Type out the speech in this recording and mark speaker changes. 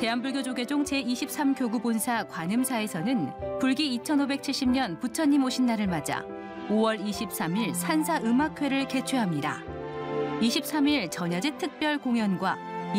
Speaker 1: 대한불교조계종 제23교구 본사 관음사에서는 불기 2570년 부처님 오신 날을 맞아 5월 23일 산사음악회를 개최합니다. 23일 전야제 특별 공연과